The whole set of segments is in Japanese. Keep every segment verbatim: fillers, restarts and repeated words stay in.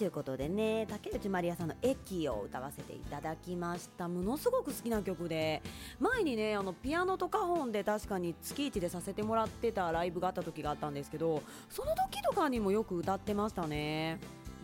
ということでね、竹内まりやさんの駅を歌わせていただきました。ものすごく好きな曲で、前にねあのピアノとカホンで確かに月一でさせてもらってたライブがあった時があったんですけど、その時とかにもよく歌ってましたね。うん、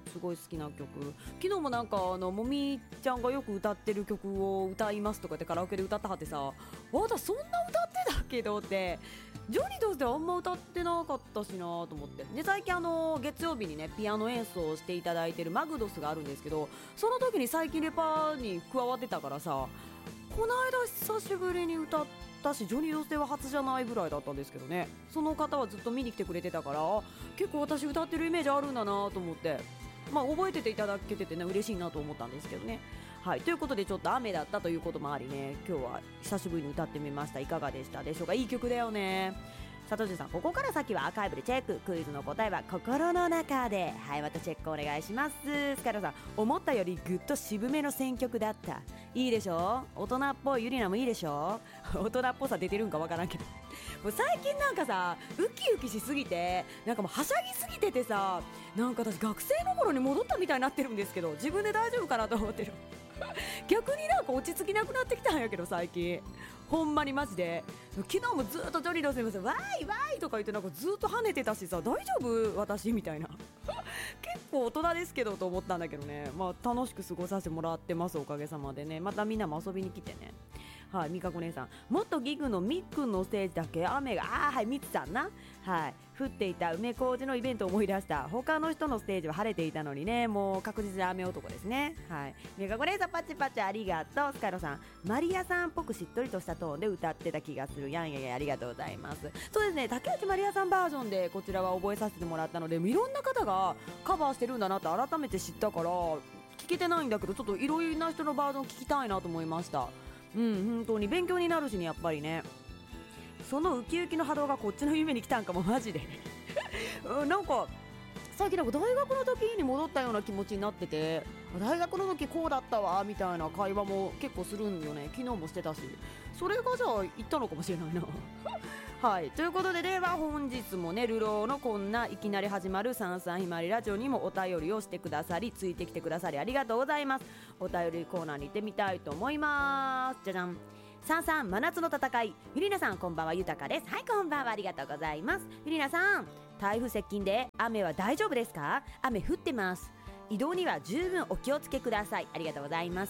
すごい好きな曲。昨日もなんかあのもみちゃんがよく歌ってる曲を歌いますとかってカラオケで歌ったはってさ、私そんな歌ってたけどってジョニーとしてはあんま歌ってなかったしなと思って。で最近あの月曜日にねピアノ演奏をしていただいてるマグドスがあるんですけど、その時に最近レパーに加わってたからさ、この間久しぶりに歌ったし、ジョニードスでは初じゃないぐらいだったんですけどね。その方はずっと見に来てくれてたから、結構私歌ってるイメージあるんだなと思って、まあ覚えてていただけててね嬉しいなと思ったんですけどね。はい、ということでちょっと雨だったということもありね、今日は久しぶりに歌ってみました。いかがでしたでしょうか。いい曲だよね。佐藤さん、ここから先はアーカイブでチェック。クイズの答えは心の中で。はい、またチェックお願いします。スカイラさん、思ったよりぐっと渋めの選曲だった。いいでしょ。大人っぽいゆりなもいいでしょ。大人っぽさ出てるんかわからんけどもう最近なんかさウキウキしすぎて、なんかもうはしゃぎすぎててさ、なんか私学生の頃に戻ったみたいになってるんですけど、自分で大丈夫かなと思ってる逆になんか落ち着きなくなってきたんやけど最近、ほんまにマジで。昨日もずっとジョニーのすみませんわーいわーいとか言ってなんかずっと跳ねてたしさ、大丈夫私みたいな結構大人ですけどと思ったんだけどね。まあ楽しく過ごさせてもらってます、おかげさまでね。またみんなも遊びに来てね。はい、みかこ姉さん、元ギグのみっくんのステージだけ雨が、あーはいみつさんな、はい、降っていた梅小路のイベントを思い出した。他の人のステージは晴れていたのにね、もう確実に雨男ですね。はい、みかこ姉さんパチパチありがとう。スカイロさん、マリアさんっぽくしっとりとしたトーンで歌ってた気がする。やんややありがとうございます。そうですね、竹内まりやさんバージョンでこちらは覚えさせてもらったので、いろんな方がカバーしてるんだなって改めて知ったから、聞けてないんだけどちょっといろいろな人のバージョン聞きたいなと思いました。うん、本当に勉強になるしね、やっぱりね。そのウキウキの波動がこっちの夢に来たんかもマジでうん、なんか最近なんか大学の時に戻ったような気持ちになってて、大学の時こうだったわみたいな会話も結構するんよね。昨日もしてたし、それがじゃあ言ったのかもしれないなはい、ということででは本日もね、ルローのこんないきなり始まるさんさんひまわりラジオにもお便りをしてくださり、ついてきてくださりありがとうございます。お便りコーナーに行ってみたいと思います。じゃじゃん。さんさん真夏の戦い、ゆりなさんこんばんは、ゆたかです。はい、こんばんは、ありがとうございます。ゆりなさん、台風接近で雨は大丈夫ですか？雨降ってます。移動には十分お気をつけください。ありがとうございます。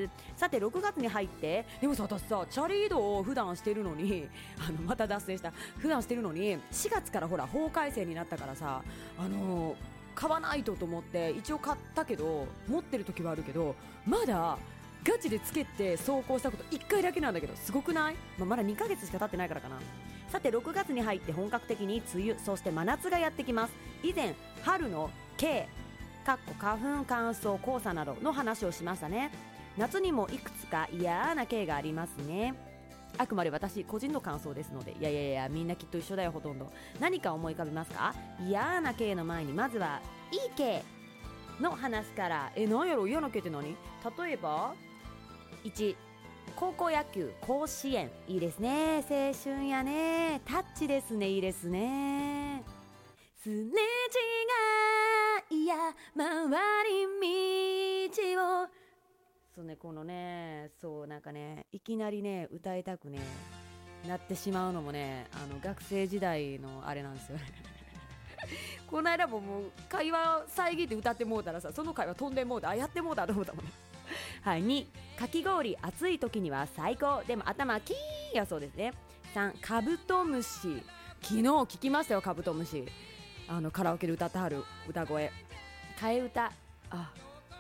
さてろくがつに入って、でもさ私さチャリ移動を普段してるのにあのまた脱線した。普段してるのにしがつからほら法改正になったからさ、あのー、買わないとと思って一応買ったけど、持ってる時はあるけどまだガチでつけて走行したこといっかいだけなんだけど、すごくない？まあ、まだにかげつしか経ってないからかな。さてろくがつに入って本格的に梅雨、そして真夏がやってきます。以前春の K かっこ花粉乾燥黄砂などの話をしましたね。夏にもいくつか嫌な K がありますね。あくまで私個人の感想ですので、いやいやいやみんなきっと一緒だよ。ほとんど何か思い浮かべますか？嫌な K の前にまずはいい K の話から。え、なんやろ嫌な K って何？例えばいち、高校野球甲子園、いいですね。青春やね。タッチですね、いいですね。すれ違いや回り道を、そうね、このね、そうなんかね、いきなりね歌いたくねなってしまうのもね、あの学生時代のあれなんですよねこの間ももう会話遮って歌ってもうたらさ、その会話飛んでもうた、あやってもうたと思ったもんねはい。に、かき氷暑い時には最高、でも頭キーンやそうですね。さん、カブトムシ、昨日聞きましたよ。カブトムシ、あのカラオケで歌ってはる歌声、替え歌、あ、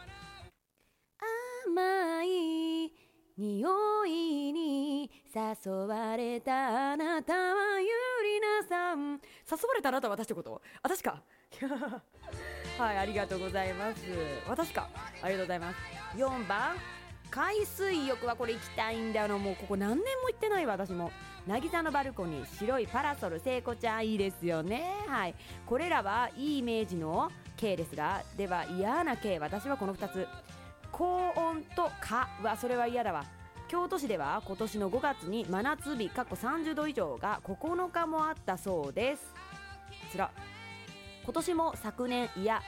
甘い匂いに誘われたあなたはゆりなさん、誘われたあなたは私ってこと？私かはい、ありがとうございます。私か、ありがとうございます。よんばん、海水浴はこれ行きたいんだよな。もうここ何年も行ってないわ私も。渚のバルコニー、白いパラソル、聖子ちゃんいいですよね。はい、これらはいいイメージの K ですが、では嫌な K、 私はこのふたつ、高温と蚊はそれは嫌だわ。京都市では今年のごがつに真夏日過去さんじゅうど以上がここのかもあったそうです。つら。今年も昨年、いや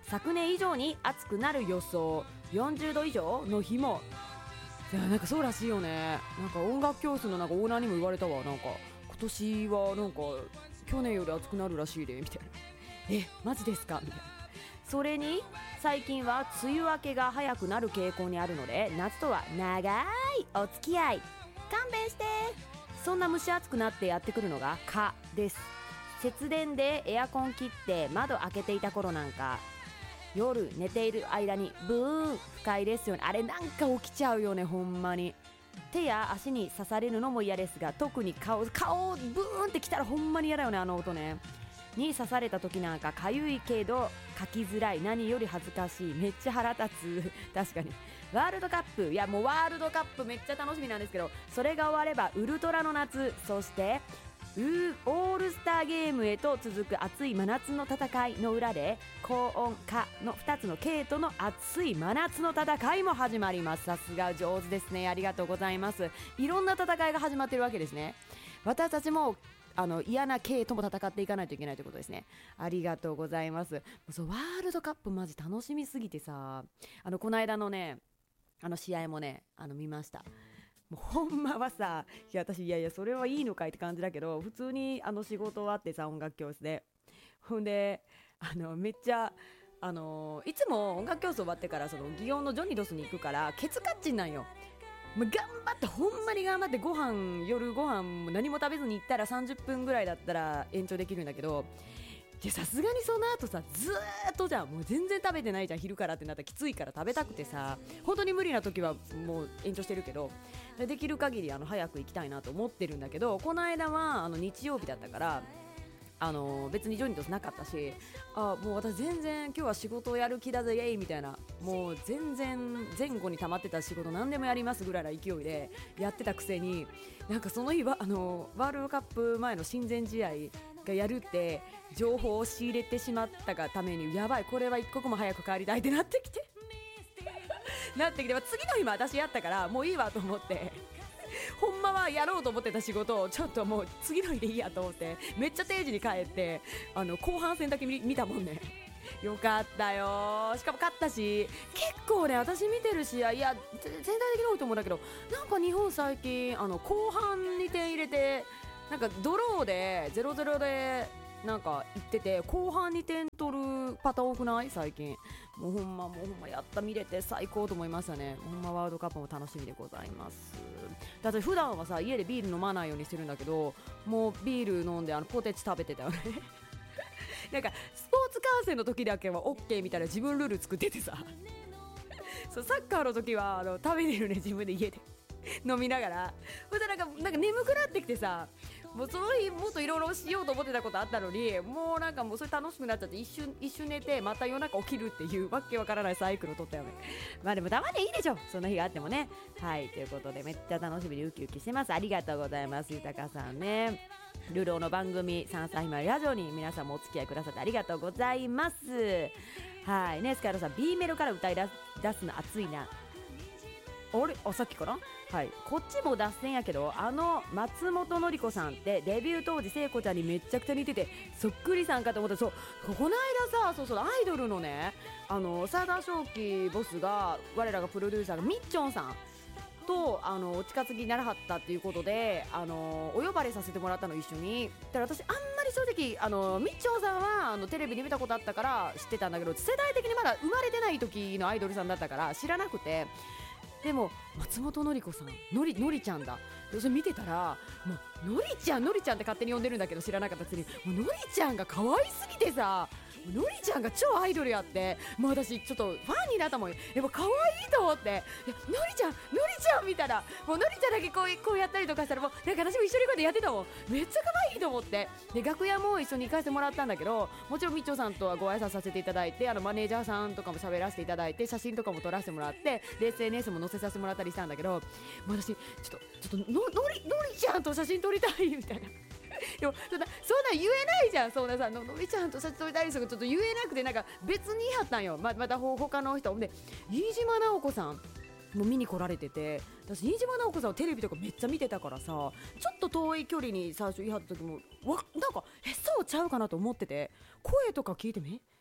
昨年以上に暑くなる予想、よんじゅうど以上の日も。いやなんかそうらしいよね。なんか音楽教室のなんかオーナーにも言われたわ。なんか今年はなんか去年より暑くなるらしいでみたいな。えマジですかみたいな。それに最近は梅雨明けが早くなる傾向にあるので、夏とは長いお付き合い勘弁して。そんな蒸し暑くなってやってくるのが蚊です。節電でエアコン切って窓開けていた頃なんか、夜寝ている間にブーン不快ですよね。あれなんか起きちゃうよね、ほんまに。手や足に刺されるのも嫌ですが、特に顔顔ブーンってきたらほんまに嫌だよね、あの音ね。に刺された時なんかかゆいけど書きづらい、何より恥ずかしい、めっちゃ腹立つ確かに。ワールドカップ、いやもうワールドカップめっちゃ楽しみなんですけど、それが終わればウルトラの夏、そしてオールスターゲームへと続く熱い真夏の戦いの裏で、高温化のふたつの系との熱い真夏の戦いも始まります。さすが上手ですね、ありがとうございます。いろんな戦いが始まってるわけですね。私たちもあの嫌な系とも戦っていかないといけないということですね。ありがとうございます。そうワールドカップマジ楽しみすぎてさ、あのこの間のねあの試合もねあの見ました。もうほんまはさ、いや私いやいやそれはいいのかいって感じだけど、普通にあの仕事終わってさ、音楽教室でほんであのめっちゃあのいつも音楽教室終わってからその祇園のジョニドスに行くからケツカッチンなんよ。もう頑張ってほんまに頑張ってご飯夜ご飯も何も食べずに行ったらさんじゅっぷんぐらいだったら延長できるんだけど、さすがにその後さずーっとじゃん、もう全然食べてないじゃん、昼からってなったらきついから食べたくてさ、本当に無理な時はもう延長してるけど、できる限りあの早く行きたいなと思ってるんだけど、この間はあの日曜日だったからあの別にジョニーとなかったし、あもう私全然今日は仕事をやる気だぜイエイみたいな、もう全然前後に溜まってた仕事何でもやりますぐらいの勢いでやってたくせに、なんかその日はあのワールドカップ前の親善試合がやるって情報を仕入れてしまったがために、やばいこれは一刻も早く帰りたいってなってきてなってきて、まあ、次の日も私やったからもういいわと思ってほんまはやろうと思ってた仕事をちょっともう次の日でいいやと思ってめっちゃ定時に帰ってあの後半戦だけ 見, 見たもんね。よかったよ、しかも勝ったし。結構ね私見てる試合、いや全体的に多いと思うんだけど、なんか日本最近あの後半にてん入れてなんかドローで ゼロゼロ でなんか言ってて後半にてん取るパターン多くない最近。もうほんまもうほんまやった見れて最高と思いましたね。ほんまワールドカップも楽しみでございます。だって普段はさ家でビール飲まないようにしてるんだけど、もうビール飲んであのポテチ食べてたよねなんかスポーツ観戦の時だけは OK みたいな自分ルール作っててさそうサッカーの時はあの食べてるね自分で家で飲みながら。ほんでなんかなんか眠くなってきてさ、もうその日もっといろいろしようと思ってたことあったのに、もうなんかもうそれ楽しくなっちゃって一瞬一瞬寝てまた夜中起きるっていうわけわからないサイクルを取ったよね。まあでもたまにいいでしょ、そんな日があってもね。はいということでめっちゃ楽しみでウキウキしてます。ありがとうございます。豊さんね、ルローの番組三歳ひまわりラジオに皆さんもお付き合いくださってありがとうございます。はいね、スカイロさん B メロから歌い出すの熱いな。あれあさっきかな。はい、こっちも脱線やけど、あの松本のり子さんってデビュー当時聖子ちゃんにめちゃくちゃ似ててそっくりさんかと思った。そうこの間さ、そうそうアイドルのねあのサーダー正輝ボスが我らがプロデューサーのみっちょんさんとあのお近づきにならはったっていうことで、あのお呼ばれさせてもらったの一緒に。だから私あんまり正直あのみっちょんさんはあのテレビで見たことあったから知ってたんだけど、世代的にまだ生まれてない時のアイドルさんだったから知らなくて、でも松本のり子さんのりのりちゃんだ、それ見てたらもうのりちゃんのりちゃんって勝手に呼んでるんだけど知らなかったくせに、もうのりちゃんが可愛すぎてさ、のりちゃんが超アイドルやって、もう私ちょっとファンになったもん。やっぱ可愛いと思って、のりちゃんのりちゃん見たらもうのりちゃんだけこうこうやったりとかしたらもうなんか私も一緒にこうやってやってたもん。めっちゃ可愛いと思って、で楽屋も一緒に行かせてもらったんだけど、もちろんみっちょさんとはご挨拶させていただいて、あのマネージャーさんとかも喋らせていただいて写真とかも撮らせてもらって、で エスエヌエス も載せさせてもらったりしたんだけど、もう私ちょっとちょっとののりのりちゃんと写真撮りたいみたいなでもそんなそんな言えないじゃん。そんなさののりちゃんと写真撮りたいですがちょっと言えなくて、なんか別に言いはったんよ。 ま, またほ他の人で飯島直子さんも見に来られてて、私飯島直子さんをテレビとかめっちゃ見てたからさ、ちょっと遠い距離に最初言いはった時もわなんかえそうちゃうかなと思ってて、声とか聞いてめい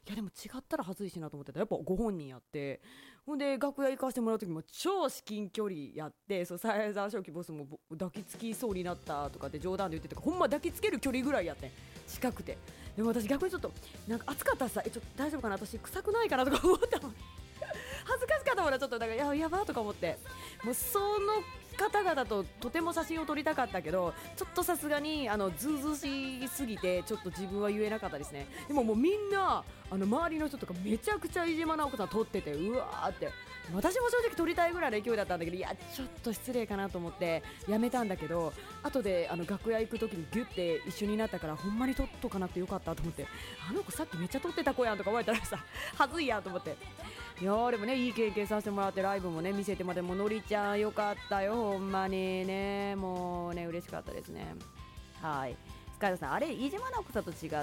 いやでも違ったら恥ずいしなと思ってたらやっぱご本人やって、ほんで楽屋行かせてもらう時も超至近距離やって、そうサイザー初期ボスも抱きつきそうになったとかって冗談で言ってたから、ほんま抱きつける距離ぐらいやってん、近くて。でも私逆にちょっとなんか暑かったらさ、えちょっと大丈夫かな、私臭くないかなとか思ったもん恥ずかしかったもんな、ちょっとなんかややばとか思って、もうその方々ととても写真を撮りたかったけど、ちょっとさすがにあのずうずうしすぎてちょっと自分は言えなかったですね。でももうみんなあの周りの人とかめちゃくちゃ飯島直子さん撮ってて、うわーって、私も正直撮りたいぐらいの勢いだったんだけど、いやちょっと失礼かなと思ってやめたんだけど、後であの楽屋行く時にギュッて一緒になったから、ほんまに撮っとかなくてよかったと思って、あの子さっきめっちゃ撮ってた子やんとか思われたらさ恥ずいやんと思って、いやーでもねいい経験させてもらって、ライブもね見せてもらって、もうのりちゃんよかったよ、ほんまにね、もうね嬉しかったですね。はい、スカイドさん、あれ飯島直子さんと違って、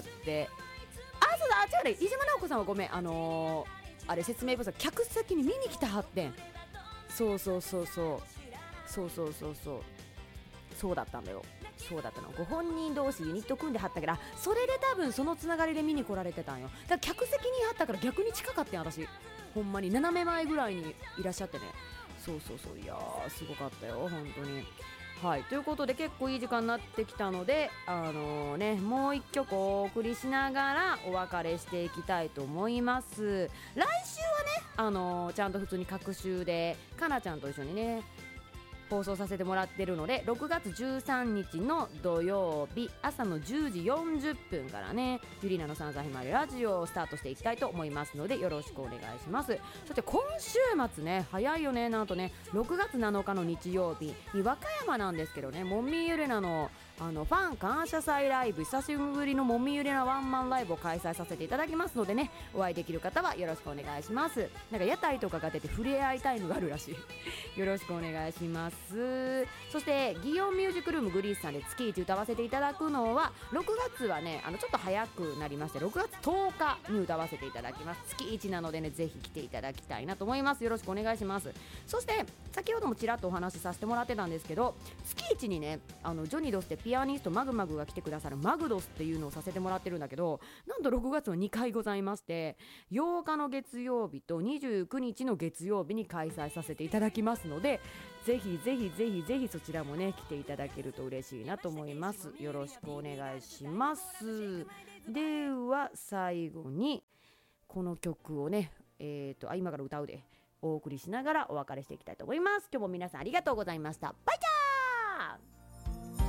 あそうだ、あ違うね、飯島直子さんはごめん、あのーあれ説明不足、客席に見に来たはってん、そうそうそうそうそうそうそうそうそうだったんだよ、そうだったの、ご本人同士ユニット組んではったから、それで多分そのつながりで見に来られてたんよ。だから客席にあったから逆に近かったん、私ほんまに斜め前ぐらいにいらっしゃってね、そうそうそう、いやーすごかったよ本当に。はい、ということで結構いい時間になってきたので、あのーね、もう一曲お送りしながらお別れしていきたいと思います。来週はね、あのーちゃんと普通に各週でかなちゃんと一緒にね放送させてもらってるので、ろくがつじゅうさんにちの土曜日朝のじゅうじよんじゅっぷんからね、ゆりなのさんざひまわりラジオをスタートしていきたいと思いますので、よろしくお願いします。そして今週末ね、早いよね、なんとねろくがつなのかの日曜日に和歌山なんですけどね、もみゆれなのあのファン感謝祭ライブ、久しぶりのもみゆれなワンマンライブを開催させていただきますのでね、お会いできる方はよろしくお願いします。なんか屋台とかが出て触れ合いタイムがあるらしいよろしくお願いします。そして祇園ミュージックルームグリースさんで月一歌わせていただくのは、ろくがつはねあのちょっと早くなりまして、ろくがつとおかに歌わせていただきます。月いちなのでね、ぜひ来ていただきたいなと思います。よろしくお願いします。そして先ほどもちらっとお話しさせてもらってたんですけど、月いちにねあのジョニドスでピアニストマグマグが来てくださるマグドスっていうのをさせてもらってるんだけど、なんとろくがつはにかいございまして、ようかの月曜日とにじゅうくにちの月曜日に開催させていただきますので、ぜひぜひぜひぜひそちらもね来ていただけると嬉しいなと思います。よろしくお願いします。では最後にこの曲をね、えーとあ今から歌うでお送りしながらお別れしていきたいと思います。今日も皆さんありがとうございました。バイチャー。